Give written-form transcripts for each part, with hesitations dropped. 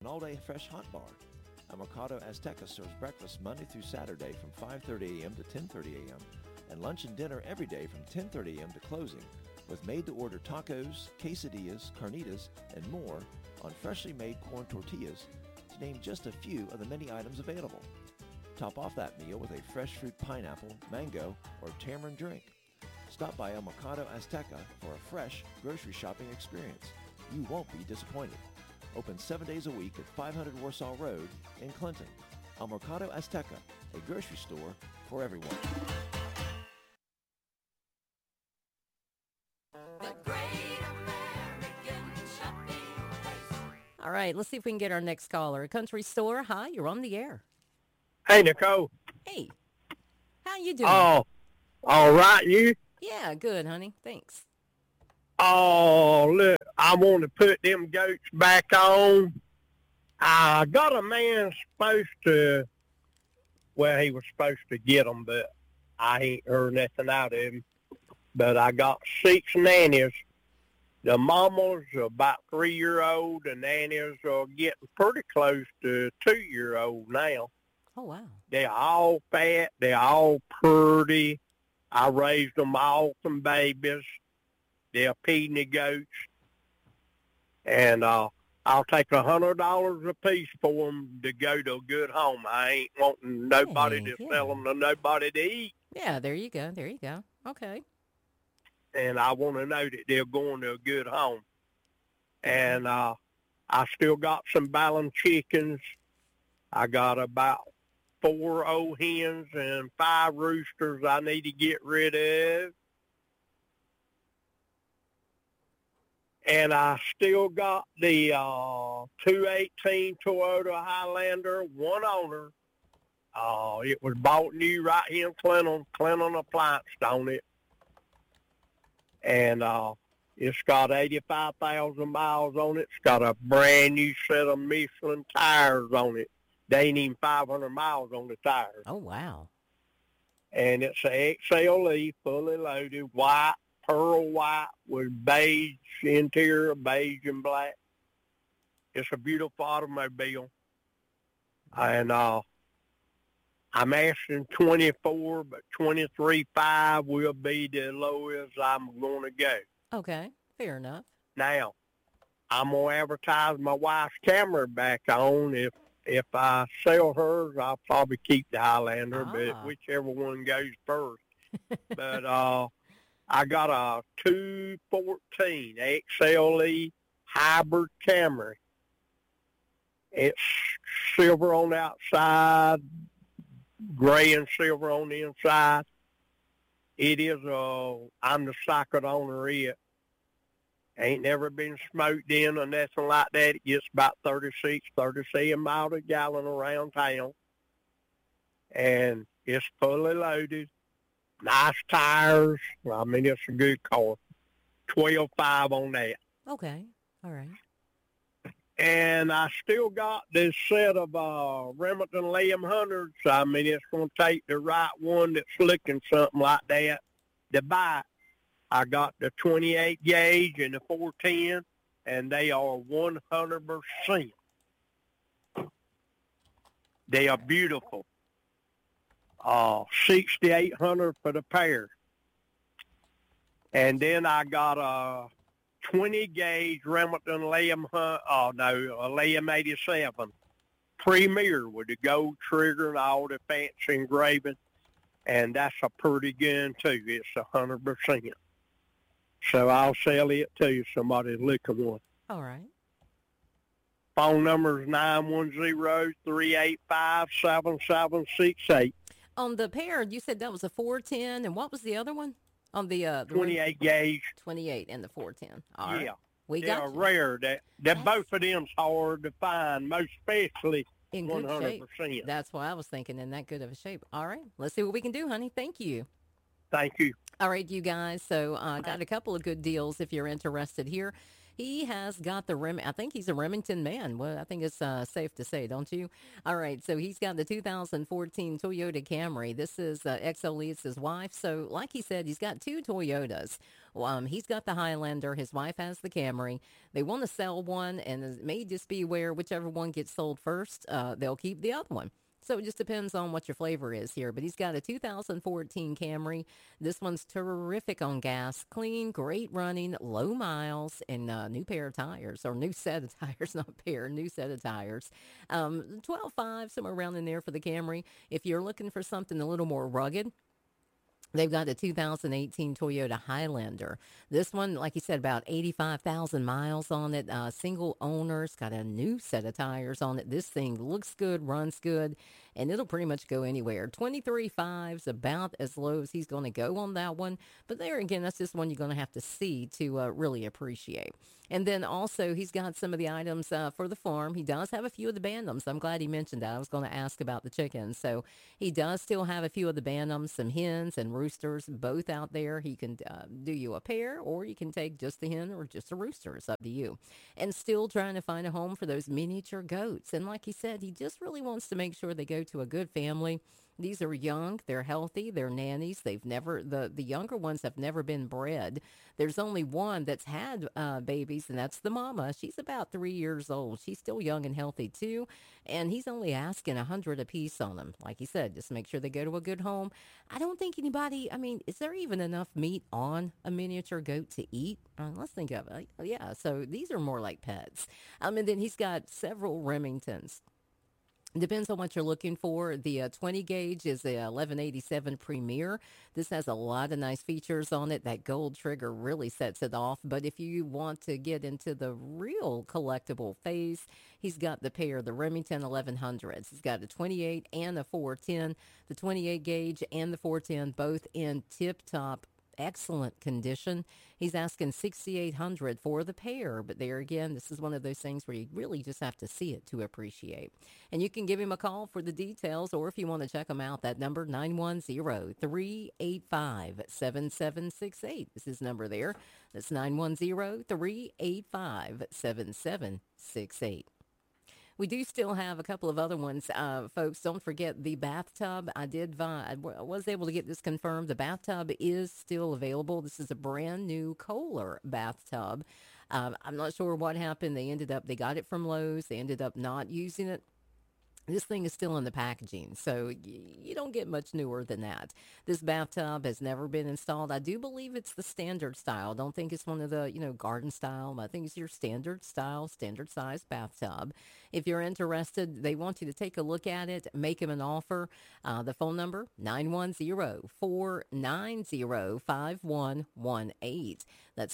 an all-day fresh hot bar. El Mercado Azteca serves breakfast Monday through Saturday from 5:30 a.m. to 10:30 a.m. and lunch and dinner every day from 10:30 a.m. to closing, with made-to-order tacos, quesadillas, carnitas, and more on freshly made corn tortillas, to name just a few of the many items available. Top off that meal with a fresh fruit pineapple, mango, or tamarind drink. Stop by El Mercado Azteca for a fresh grocery shopping experience. You won't be disappointed. Open 7 days a week at 500 Warsaw Road in Clinton. El Mercado Azteca, a grocery store for everyone. The Great American Shopping Place. All right, let's see if we can get our next caller. A country store. Hi, you're on the air. Hey, Nicole. Hey, how you doing? Oh, all right, you? Yeah, good, honey. Thanks. Oh, look, I want to put them goats back on. I got a man supposed to, well, he was supposed to get them, but I ain't heard nothing out of him. But I got 6 nannies. The mamas are about 3-year-old. The nannies are getting pretty close to 2-year-old now. Oh, wow. They're all fat. They're all pretty. I raised them all from babies. They're peony goats. And I'll take $100 a piece for them to go to a good home. I ain't wanting nobody to sell them to nobody to eat. Yeah, there you go. There you go. Okay. And I want to know that they're going to a good home. And I still got some Ballon chickens. I got about 4 old hens and 5 roosters I need to get rid of. And I still got the 218 Toyota Highlander, one owner. It was bought new right here in Clinton Appliance on it. And it's got 85,000 miles on it. It's got a brand new set of Michelin tires on it. They ain't even 500 miles on the tires. Oh, wow. And it's a XLE, fully loaded, white, pearl white with beige interior, beige and black. It's a beautiful automobile. And I'm asking 24, but 23.5 will be the lowest I'm going to go. Okay, fair enough. Now, I'm going to advertise my wife's camera back on. If I sell hers, I'll probably keep the Highlander, but whichever one goes first. But I got a 214 XLE hybrid Camry. It's silver on the outside, gray and silver on the inside. It is I'm the second owner of it. Ain't never been smoked in or nothing like that. It gets about 36, 37 miles a gallon around town. And it's fully loaded. Nice tires. I mean, it's a good car. 12.5 on that. Okay. All right. And I still got this set of Remington Liam 100s. I mean, it's going to take the right one that's looking something like that to buy it. I got the 28 gauge and the 410, and they are 100%. They are beautiful. 6,800 for the pair. And then I got a 20 gauge Remington Liam, a Liam 87 Premier with the gold trigger and all the fancy engraving. And that's a pretty gun too. It's 100%. So I'll sell it to you, somebody looking one. All right. Phone number is 910-385-7768. On the pair, you said that was a 410, and what was the other one? On the 28 gauge. 28 and the 410. All right. Yeah. We They're got you. rare. That both of them's hard to find, most especially in good 100%. shape. That's why I was thinking in that good of a shape. All right. Let's see what we can do, honey. Thank you. Thank you. All right, you guys. So I got a couple of good deals if you're interested here. He has got the I think he's a Remington man. Well, I think it's safe to say, don't you? All right, so he's got the 2014 Toyota Camry. This is XLE, it's his wife. So, like he said, he's got two Toyotas. He's got the Highlander. His wife has the Camry. They want to sell one, and it may just be where whichever one gets sold first, they'll keep the other one. So it just depends on what your flavor is here. But he's got a 2014 Camry. This one's terrific on gas, clean, great running, low miles, and new pair of tires, or new set of tires, not pair, new set of tires. 12.5, somewhere around in there for the Camry. If you're looking for something a little more rugged, they've got a 2018 Toyota Highlander. This one, like you said, about 85,000 miles on it. Single owner. It's got a new set of tires on it. This thing looks good, runs good, and it'll pretty much go anywhere. 23.5's about as low as he's going to go on that one. But there again, that's just one you're going to have to see to really appreciate. And then also, he's got some of the items for the farm. He does have a few of the Bantams. I'm glad he mentioned that. I was going to ask about the chickens. So he does still have a few of the Bantams, some hens and roosters, both out there. He can do you a pair, or you can take just the hen or just a rooster. It's up to you. And still trying to find a home for those miniature goats. And like he said, he just really wants to make sure they go to a good family. These are young, they're healthy, they're nannies. They've never, the younger ones have never been bred. There's only one that's had babies, and that's the mama. She's about 3 years old. She's still young and healthy too, and he's only asking $100 a piece on them. Like he said, just make sure they go to a good home. I don't think anybody, I mean, is there even enough meat on a miniature goat to eat? Let's think of it. Yeah, so these are more like pets. And then he's got several Remingtons. Depends on what you're looking for. The 20 gauge is a 1187 Premier. This has a lot of nice features on it. That gold trigger really sets it off. But if you want to get into the real collectible phase, he's got the pair, the Remington 1100s. He's got a 28 and a 410. The 28 gauge and the 410 both in tip-top excellent condition. He's asking $6,800 for the pair, but there again, this is one of those things where you really just have to see it to appreciate. And you can give him a call for the details, or if you want to check him out, that number 910-385-7768 is his number there. That's 910-385-7768. We do still have a couple of other ones, folks. Don't forget the bathtub. I was able to get this confirmed. The bathtub is still available. This is a brand new Kohler bathtub. I'm not sure what happened. They got it from Lowe's. They ended up not using it. This thing is still in the packaging, so you don't get much newer than that. This bathtub has never been installed. I do believe it's the standard style. Don't think it's one of the, garden style. I think it's your standard style, standard size bathtub. If you're interested, they want you to take a look at it, make him an offer. The phone number, 910-490-5118. That's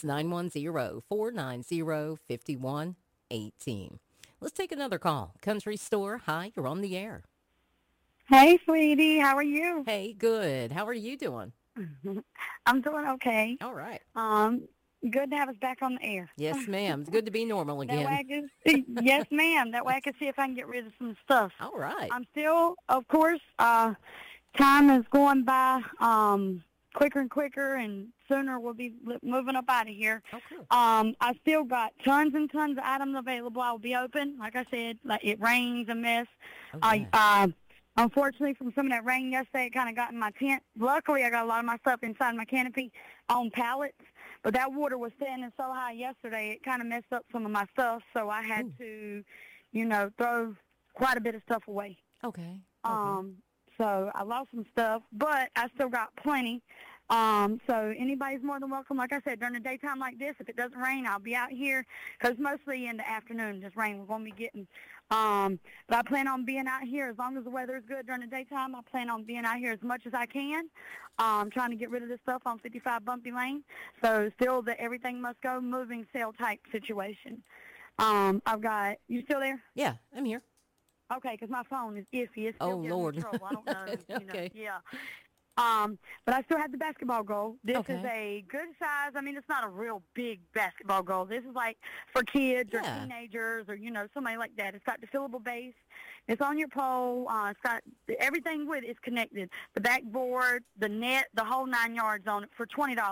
910-490-5118. Let's take another call. Country Store, hi, you're on the air. Hey, sweetie, how are you? Hey, good. How are you doing? I'm doing okay. All right. Good to have us back on the air. Yes, ma'am. It's good to be normal again. Yes, ma'am. That way I can see if I can get rid of some stuff. All right. I'm still, of course, time is going by quicker and quicker, and sooner we'll be moving up out of here. Oh, cool. I still got tons and tons of items available. I'll be open. Like I said, it rains a mess. Okay. Unfortunately, from some of that rain yesterday, it kind of got in my tent. Luckily, I got a lot of my stuff inside my canopy on pallets, but that water was standing so high yesterday, it kind of messed up some of my stuff, so I had to, throw quite a bit of stuff away. Okay. So I lost some stuff, but I still got plenty. So anybody's more than welcome. Like I said, during the daytime like this, if it doesn't rain, I'll be out here, because mostly in the afternoon, this rain we're going to be getting. But I plan on being out here as long as the weather is good during the daytime. I plan on being out here as much as I can. Trying to get rid of this stuff on 55 Bumpy Lane. So still the everything must go moving sale type situation. I've got, you still there? Yeah, I'm here. Okay, because my phone is iffy. It's still giving Lord. me trouble. I don't know. Okay. Yeah. But I still have the basketball goal. This Okay. is a good size. I mean, it's not a real big basketball goal. This is like for kids or teenagers or, somebody like that. It's got the fillable base. It's on your pole. It's got everything with it is connected. The backboard, the net, the whole 9 yards on it for $20.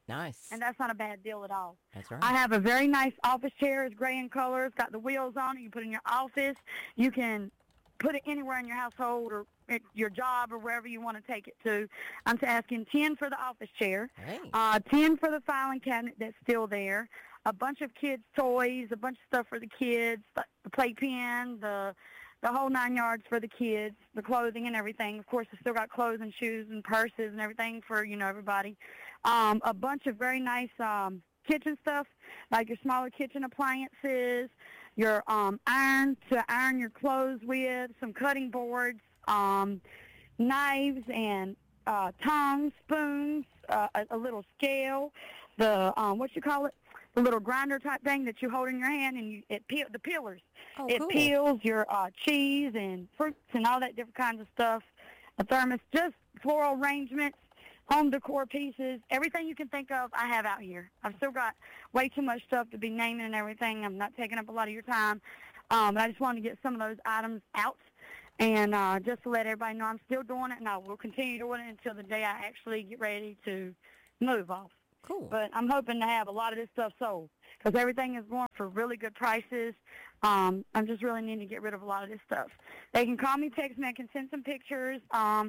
Nice. And that's not a bad deal at all. That's right. I have a very nice office chair. It's gray in color. It's got the wheels on it. You can put it in your office. You can put it anywhere in your household or at your job or wherever you want to take it to. I'm asking 10 for the office chair, Hey. 10 for the filing cabinet that's still there, a bunch of kids' toys, a bunch of stuff for the kids, the playpen, the whole 9 yards for the kids, the clothing and everything. Of course, I still got clothes and shoes and purses and everything for, everybody. A bunch of very nice kitchen stuff, like your smaller kitchen appliances, your iron to iron your clothes with, some cutting boards, knives and tongs, spoons, a little scale, the the little grinder type thing that you hold in your hand, and the peelers. Oh, it cool. peels your cheese and fruits and all that different kinds of stuff. A thermos, just floral arrangements, home decor pieces, everything you can think of, I have out here. I've still got way too much stuff to be naming and everything. I'm not taking up a lot of your time. But I just wanted to get some of those items out and just to let everybody know I'm still doing it, and I will continue doing it until the day I actually get ready to move off. Cool. But I'm hoping to have a lot of this stuff sold because everything is going for really good prices. I'm just really needing to get rid of a lot of this stuff. They can call me, text me, I can send some pictures.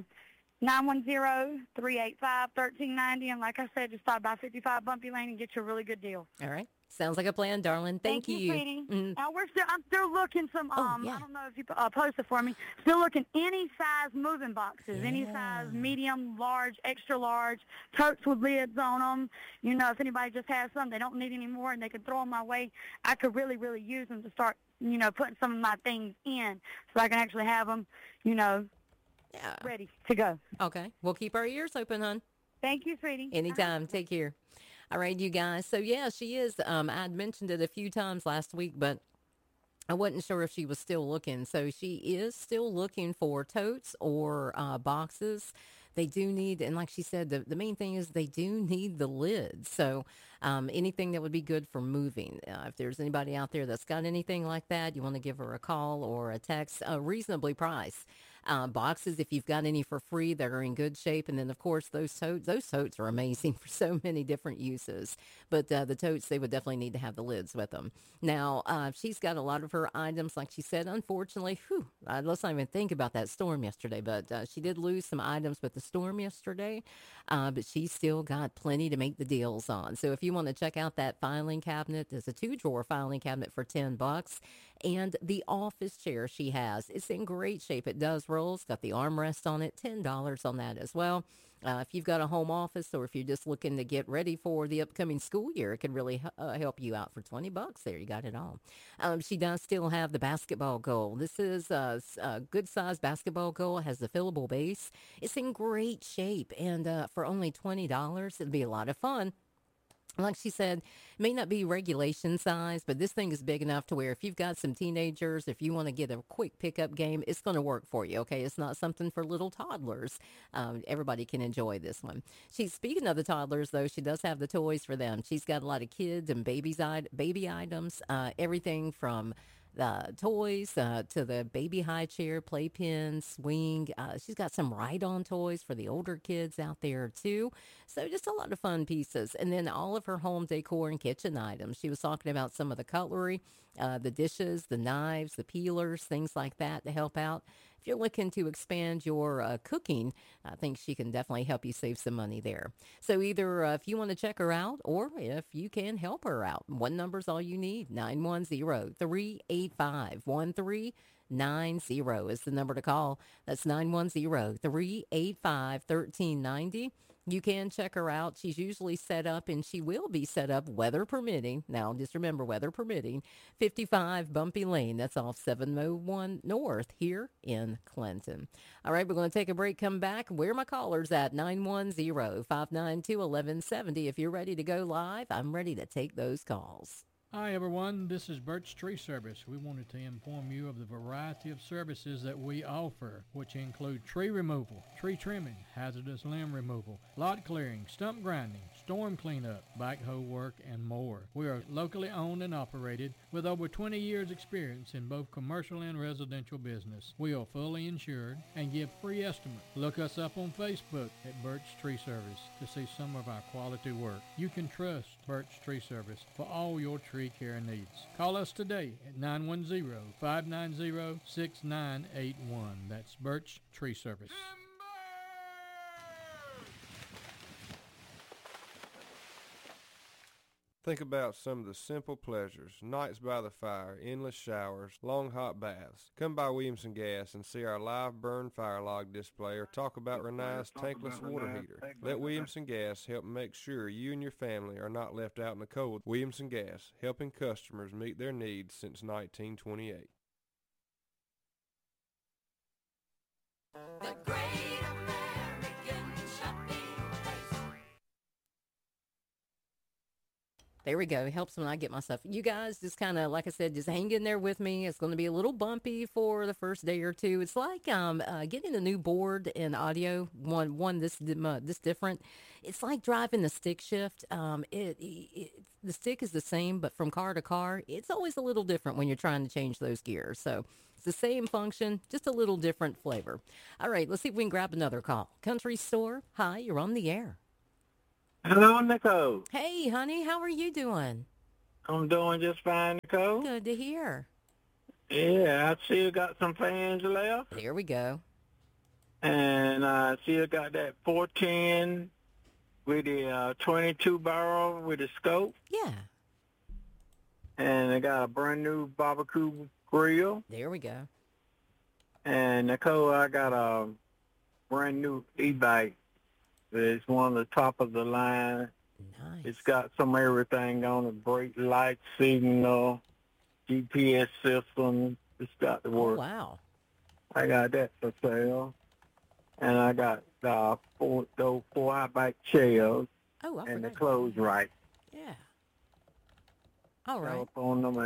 910-385-1390. And like I said, just stop by 55 Bumpy Lane and get you a really good deal. All right. Sounds like a plan, darling. Thank you. Sweetie. Mm. I'm still looking some, yeah. I don't know if you posted for me, still looking any size moving boxes, any size, Yeah. medium, large, extra large, totes with lids on them. If anybody just has some, they don't need any more, and they can throw them my way, I could really, really use them to start, putting some of my things in so I can actually have them, Yeah. ready to go. Okay. We'll keep our ears open, hon. Thank you, sweetie. Anytime. Take care. All right, you guys. So, yeah, she is. I'd mentioned it a few times last week, but I wasn't sure if she was still looking. So she is still looking for totes or boxes. They do need, and like she said, the main thing is they do need the lids. So anything that would be good for moving. If there's anybody out there that's got anything like that, you want to give her a call or a text, reasonably priced. Boxes, if you've got any for free that are in good shape. And then, of course, those totes are amazing for so many different uses. But the totes, they would definitely need to have the lids with them. Now, she's got a lot of her items, like she said, unfortunately, let's not even think about that storm yesterday. But she did lose some items with the storm yesterday. But she's still got plenty to make the deals on. So if you want to check out that filing cabinet, there's a 2-drawer filing cabinet for $10. And the office chair she has, it's in great shape. It does roll. It's got the armrest on it, $10 on that as well. If you've got a home office or if you're just looking to get ready for the upcoming school year, it can really help you out for $20 there. You got it all. She does still have the basketball goal. This is a good-sized basketball goal. It has the fillable base. It's in great shape. And for only $20, it'll be a lot of fun. Like she said, it may not be regulation size, but this thing is big enough to where if you've got some teenagers, if you want to get a quick pickup game, it's going to work for you, okay? It's not something for little toddlers. Everybody can enjoy this one. Speaking of the toddlers, though, she does have the toys for them. She's got a lot of kids and baby items, everything from toys to the baby high chair, playpen, swing. She's got some ride-on toys for the older kids out there, too. So just a lot of fun pieces. And then all of her home decor and kitchen items. She was talking about some of the cutlery, the dishes, the knives, the peelers, things like that to help out. If you're looking to expand your cooking, I think she can definitely help you save some money there. So either if you want to check her out or if you can help her out, one number's all you need, 910-385-1390 is the number to call. That's 910-385-1390. You can check her out. She's usually set up, and she will be set up, weather permitting. Now, just remember, weather permitting, 55 Bumpy Lane. That's off 701 North here in Clinton. All right, we're going to take a break, come back. Where are my callers at? 910-592-1170. If you're ready to go live, I'm ready to take those calls. Hi everyone, this is Bert's Tree Service. We wanted to inform you of the variety of services that we offer, which include tree removal, tree trimming, hazardous limb removal, lot clearing, stump grinding, storm cleanup, backhoe work, and more. We are locally owned and operated with over 20 years experience in both commercial and residential business. We are fully insured and give free estimates. Look us up on Facebook at Birch Tree Service to see some of our quality work. You can trust Birch Tree Service for all your tree care needs. Call us today at 910-590-6981. That's Birch Tree Service. Think about some of the simple pleasures: nights by the fire, endless showers, long hot baths. Come by Williamson Gas and see our live burn fire log display or talk about Renai's tankless water heater. Let Williamson Gas help make sure you and your family are not left out in the cold. Williamson Gas, helping customers meet their needs since 1928. The Great American Shopping Place. There we go. It helps when I get my stuff. You guys just kind of, like I said, just hang in there with me. It's going to be a little bumpy for the first day or two. It's like getting a new board in audio, one this different. It's like driving the stick shift. The stick is the same, but from car to car, it's always a little different when you're trying to change those gears. So it's the same function, just a little different flavor. All right, let's see if we can grab another call. Country Store, hi, you're on the air. Hello, Nicole. Hey, honey, how are you doing? I'm doing just fine, Nicole. Good to hear. Yeah, I see you got some fans left, There we go. and I see you got that 410 with the 22 barrel with the scope, Yeah, and they got a brand new barbecue grill. there we go. And Nicole, I got a brand new e-bike. It's one of the top of the line. Nice. It's got some everything on it: brake lights, signal, GPS system. It's got the Oh, work. wow. I got that for sale. And I got those four high-back chairs Oh, I and the forgot. clothes right. Yeah. All right. Telephone number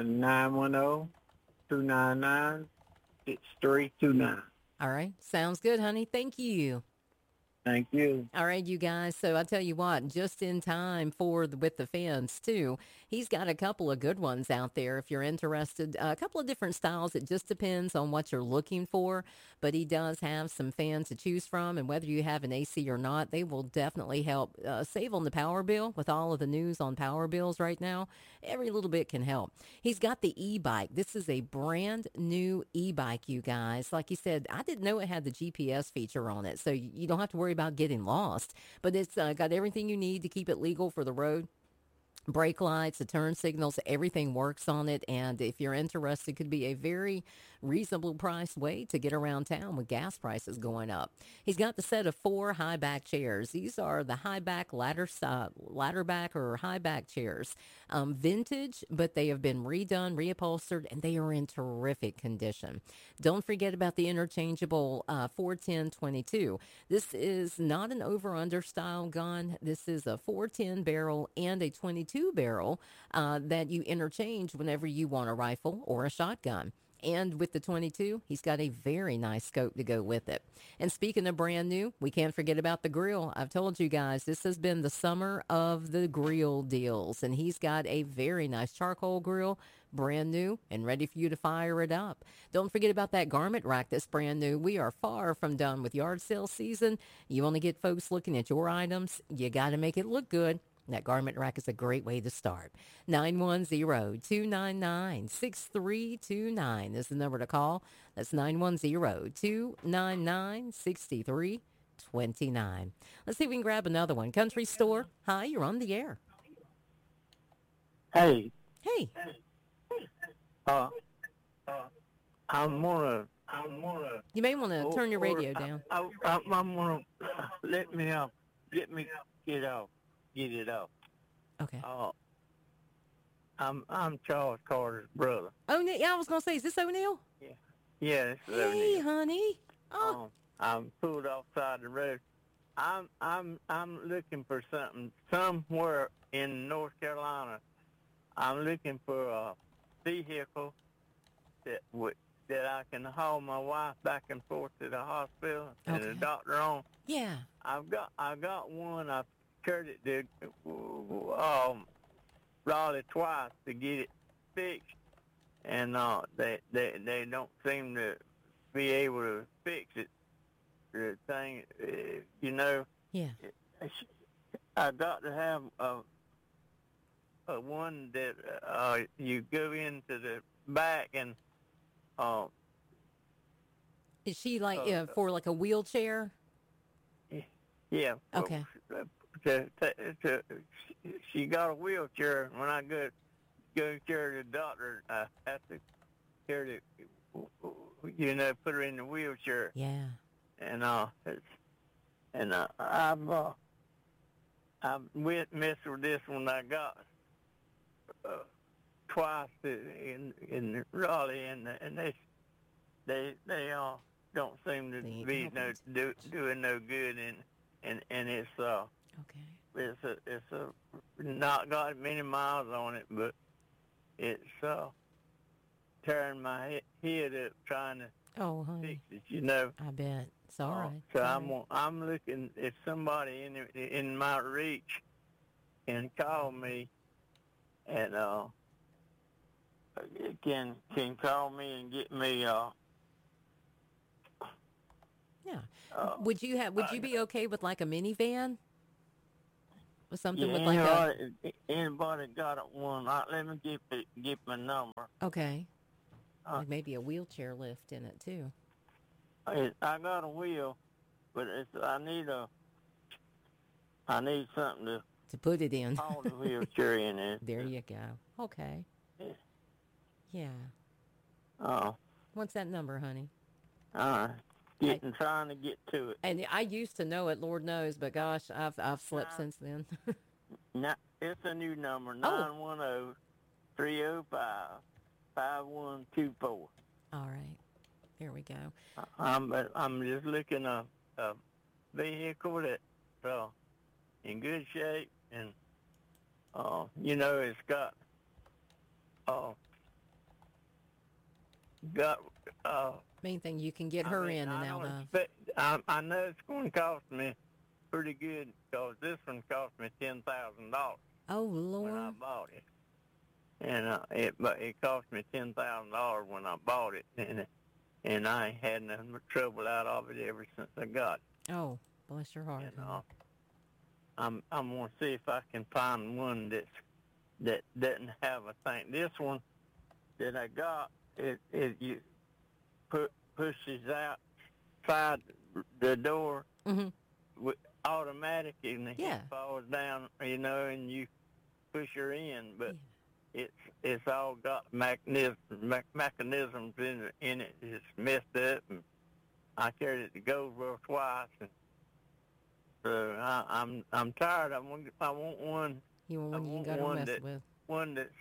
910-299-6329. All right. Sounds good, honey. Thank you. Thank you. All right, you guys. So I tell you what, just in time for with the fans too. He's got a couple of good ones out there if you're interested. A couple of different styles. It just depends on what you're looking for. But he does have some fans to choose from, and whether you have an AC or not, they will definitely help save on the power bill. With all of the news on power bills right now, every little bit can help. He's got the e-bike. This is a brand new e-bike, you guys. Like he said, I didn't know it had the GPS feature on it, so you don't have to worry about getting lost. But it's got everything you need to keep it legal for the road. Brake lights, the turn signals, everything works on it. And if you're interested, it could be a very reasonable priced way to get around town with gas prices going up. He's got the set of 4 high back chairs. These are the high back ladder back or high back chairs. Vintage, but they have been redone, reupholstered, and they are in terrific condition. Don't forget about the interchangeable 410-22. This is not an over-under style gun. This is a 410 barrel and a 22 barrel that you interchange whenever you want a rifle or a shotgun. And with the 22, he's got a very nice scope to go with it. And speaking of brand new, we can't forget about the grill. I've told you guys, this has been the summer of the grill deals. And he's got a very nice charcoal grill, brand new and ready for you to fire it up. Don't forget about that garment rack that's brand new. We are far from done with yard sale season. You want to get folks looking at your items, you got to make it look good. That garment rack is a great way to start. 910-299-6329 is the number to call. That's 910-299-6329. Let's see if we can grab another one. Country Store, hi, you're on the air. Hey, Hey, I'm gonna you may want to turn your radio down. I'm gonna let me get it off. Okay. I'm Charles Carter's brother. Oh, yeah, I was going to say, is this O'Neill? Yeah, this is Hey, O'Neill. honey. Oh, I'm pulled offside the road. I'm looking for something somewhere in North Carolina. I'm looking for a vehicle that I can haul my wife back and forth to the hospital and the Okay. doctor on. yeah. I got one. I carried it to Raleigh twice to get it fixed, and they don't seem to be able to fix it. The thing, Yeah. I got to have a one that you go into the back and Is she like for like a wheelchair? yeah. Okay. She got a wheelchair. When I go carry the doctor, I have to carry the, put her in the wheelchair. Yeah. And I've messed with this one. I got twice in Raleigh, and they don't seem to be doing no good, and it's okay. it's not got many miles on it, but it's tearing my head up trying to Oh, honey. fix it. I bet. It's all right. So It's all I'm looking if somebody in my reach can call me and can call me and get me yeah. Would you be okay with like a minivan? Or something with like a anybody got one? Let me get my number. okay. Like maybe a wheelchair lift in it too. I got a wheel, but I need something to put it in. haul the wheelchair in it. There you go. Okay. Yeah. Oh. What's that number, honey? Trying to get to it. And I used to know it, Lord knows, but gosh, I've slept since then. Now, it's a new number, 910-305-5124. All right. There we go. I'm just looking a vehicle that's in good shape, and it's got Main thing, you can get her in and out of. I know it's going to cost me pretty good because this one cost me $10,000 Oh, when I Lord. bought it, and it cost me $10,000 when I bought it, and I ain't had no trouble out of it ever since I got it. Oh, bless your heart. I'm gonna see if I can find one that doesn't have a thing. This one that I got, it you pushes outside the door with automatic, and it falls down, and you push her in, but it's all got mechanisms in it. It's messed up, and I carried it to Goldsboro twice, and so I'm tired. I want one. You want one you got to mess with. One that's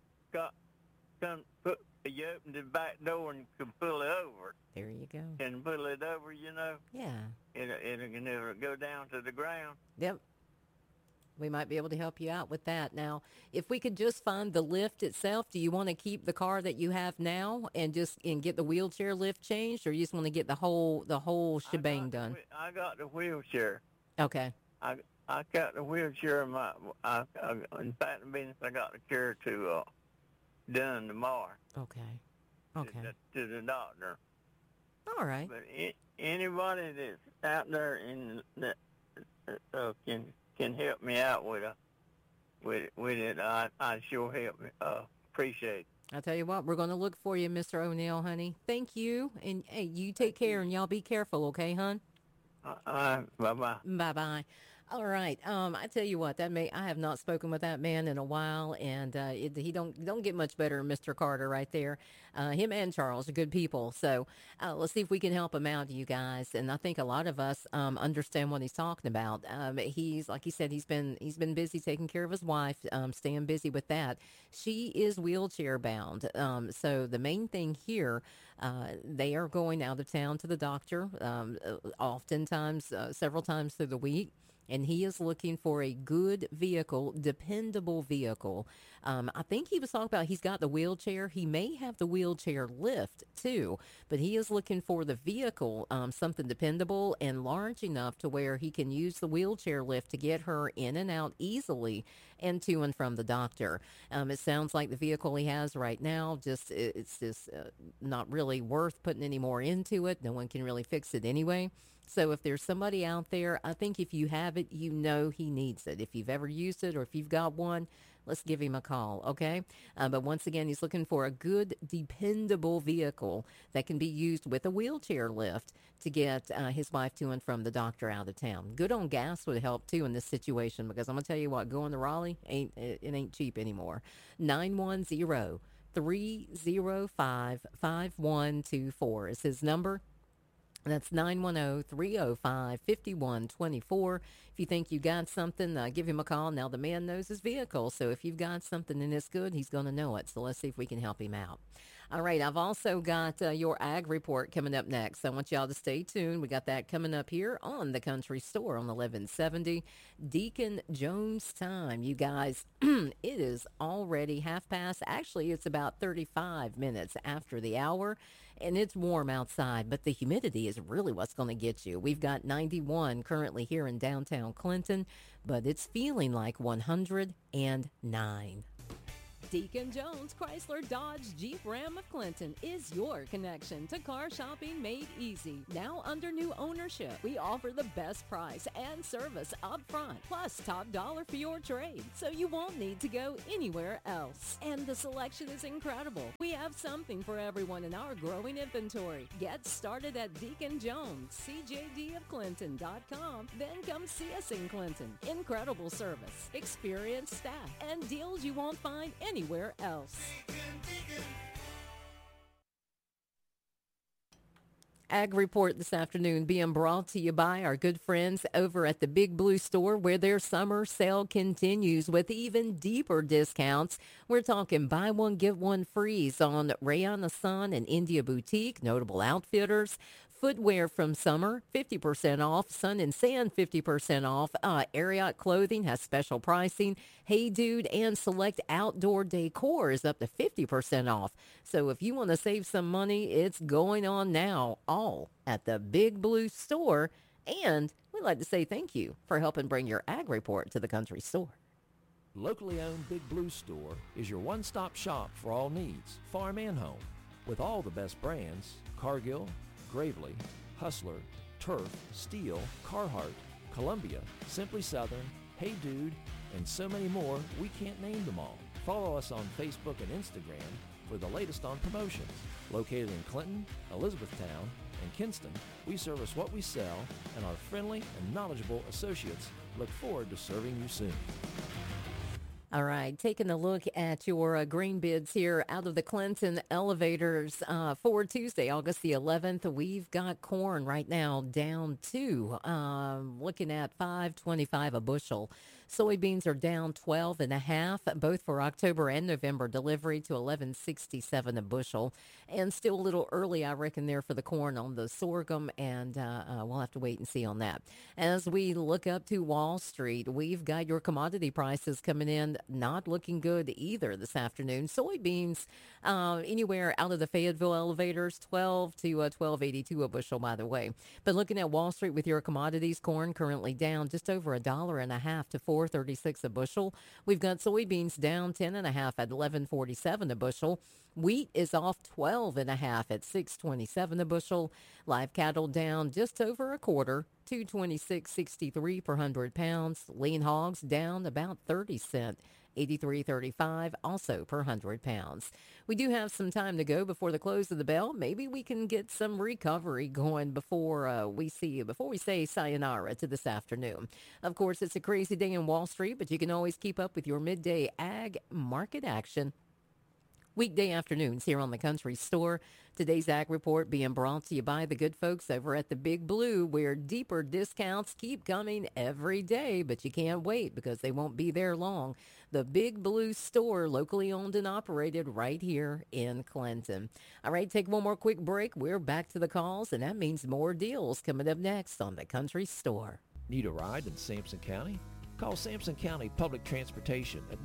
you open the back door and you can pull it over. There you go. And pull it over, Yeah. It'll never go down to the ground. Yep. We might be able to help you out with that. Now, if we could just find the lift itself, do you want to keep the car that you have now and get the wheelchair lift changed, or you just want to get the whole shebang done? I got the wheelchair. Okay. I got the wheelchair. In fact, I got the chair to done tomorrow. Okay. To the doctor. All right. But anybody that's out there that can help me out with it, I sure appreciate it. I'll tell you what, we're going to look for you, Mr. O'Neill, honey. Thank you, and hey, you take care, and y'all be careful, okay, hon? Bye-bye. Bye-bye. All right. I tell you what, I have not spoken with that man in a while, and he don't get much better than Mr. Carter right there. Him and Charles are good people, so let's see if we can help him out, you guys. And I think a lot of us understand what he's talking about. He's like he said, he's been busy taking care of his wife, staying busy with that. She is wheelchair bound, so the main thing here, they are going out of town to the doctor, oftentimes several times through the week. and he is looking for a good vehicle, dependable vehicle. I think he was talking about he's got the wheelchair. He may have the wheelchair lift too, but he is looking for the vehicle, something dependable and large enough to where he can use the wheelchair lift to get her in and out easily and to and from the doctor. It sounds like the vehicle he has right now, it's just not really worth putting any more into it. No one can really fix it anyway. So if there's somebody out there, I think if you have it, you know he needs it. If you've ever used it or if you've got one, let's give him a call, okay? But once again, he's looking for a good, dependable vehicle that can be used with a wheelchair lift to get his wife to and from the doctor out of town. Good on gas would help, too, in this situation, because I'm going to tell you what, going to Raleigh, it ain't cheap anymore. 910-305-5124 is his number. That's 910-305-5124. If you think you got something, give him a call. Now, the man knows his vehicle, so if you've got something and it's good, he's going to know it. So let's see if we can help him out. All right, I've also got your ag report coming up next. I want y'all to stay tuned. We got that coming up here on the Country Store on 1170. Deacon Jones time. You guys, it is already 1:30. Actually, it's about 35 minutes after the hour, and it's warm outside, but the humidity is really what's going to get you. We've got 91 currently here in downtown Clinton, but it's feeling like 109. Deacon Jones Chrysler Dodge Jeep Ram of Clinton is your connection to car shopping made easy. Now under new ownership, we offer the best price and service up front, plus top dollar for your trade, so you won't need to go anywhere else. And the selection is incredible. We have something for everyone in our growing inventory. Get started at Deacon Jones, CJDofClinton.com, then come see us in Clinton. Incredible service, experienced staff, and deals you won't find anywhere else. Ag Report this afternoon being brought to you by our good friends over at the Big Blue Store, where their summer sale continues with even deeper discounts. We're talking buy one, get one frees on Rayon Hassan and India Boutique, Notable Outfitters. Footwear from summer, 50% off. Sun and Sand, 50% off. Ariat Clothing has special pricing. Hey Dude and select outdoor decor is up to 50% off. So if you want to save some money, it's going on now, all at the Big Blue Store. And we'd like to say thank you for helping bring your Ag Report to the Country Store. Locally owned Big Blue Store is your one-stop shop for all needs, farm and home, with all the best brands: Cargill, Gravely, Hustler, Turf, Steel, Carhartt, Columbia, Simply Southern, Hey Dude, and so many more we can't name them all. Follow us on Facebook and Instagram for the latest on promotions. Located in Clinton, Elizabethtown, and Kinston, we service what we sell, and our friendly and knowledgeable associates look forward to serving you soon. All right, taking a look at your grain bids here out of the Clinton elevators for Tuesday, August the 11th. We've got corn right now down to looking at $5.25 a bushel. Soybeans are down 12.5, both for October and November delivery, to $11.67 a bushel. And still a little early, I reckon, there for the corn on the sorghum, and we'll have to wait and see on that. As we look up to Wall Street, we've got your commodity prices coming in not looking good either this afternoon. Soybeans anywhere out of the Fayetteville elevators, 12 to $12.82 a bushel, by the way. But looking at Wall Street with your commodities, corn currently down just over $1.50 to $4.36 a bushel. We've got soybeans down 10.5 at $11.47 a bushel. Wheat is off 12.5 at $6.27 a bushel. Live cattle down just over a quarter, $226.63 per 100 pounds. Lean hogs down about 30 cents, $83.35 also per 100 pounds. We do have some time to go before the close of the bell. Maybe we can get some recovery going before we say sayonara to this afternoon. Of course, it's a crazy day in Wall Street, but you can always keep up with your midday ag market action weekday afternoons here on the Country Store. Today's Ag Report being brought to you by the good folks over at the Big Blue, where deeper discounts keep coming every day, but you can't wait because they won't be there long. The Big Blue Store, locally owned and operated right here in Clinton. All right, take one more quick break. We're back to the calls, and that means more deals coming up next on the Country Store. Need a ride in Sampson County? Call Sampson County Public Transportation at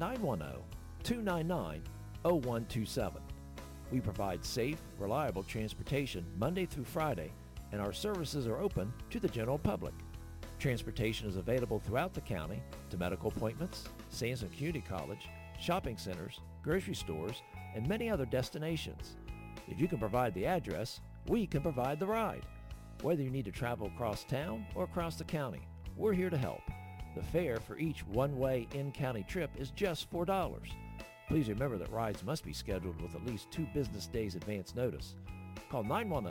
910-299-0127. We provide safe, reliable transportation Monday through Friday, and our services are open to the general public. Transportation is available throughout the county to medical appointments, Sampson Community College, shopping centers, grocery stores, and many other destinations. If you can provide the address, we can provide the ride. Whether you need to travel across town or across the county, we're here to help. The fare for each one-way in-county trip is just $4. Please remember that rides must be scheduled with at least 2 business days advance notice. Call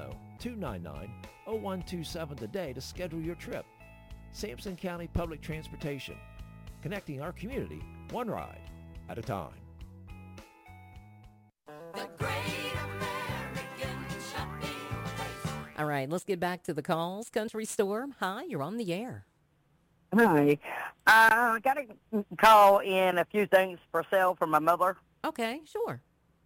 910-299-0127 today to schedule your trip. Sampson County Public Transportation, connecting our community one ride at a time. The Great American Shopping Place. All right, let's get back to the calls. Country Store, hi, you're on the air. Hi. I got to call in a few things for sale for my mother. Okay, sure.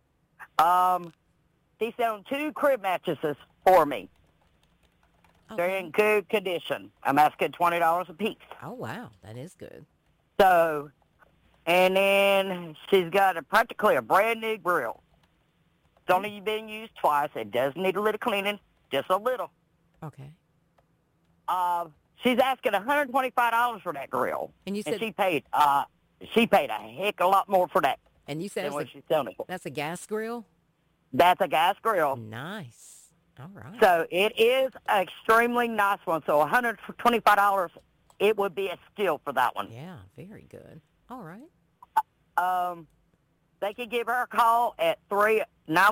She's selling 2 crib mattresses for me. Okay. They're in good condition. I'm asking $20 a piece. Oh, wow, that is good. So, and then she's got practically a brand new grill. It's only been used twice. It does need a little cleaning, just a little. Okay. She's asking $125 for that grill. And you said she paid a heck of a lot more for that. And you said than what she's selling it for. that's a gas grill? That's a gas grill. Nice. All right. So it is an extremely nice one. So $125, it would be a steal for that one. Yeah, very good. All right. They can give her a call at 9